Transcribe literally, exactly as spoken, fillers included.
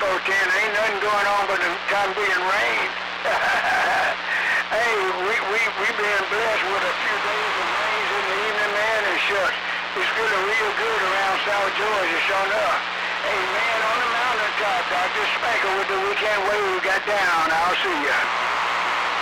oh ten. Ain't nothing going on but the time being rain. Hey, we, we, we been blessed with a few days of rains in the evening, man, and shucks. It's feeling real good around South Georgia, sure enough. Hey, man, on the mountaintop, Doctor Spanker with the weekend wave we got down. I'll see ya.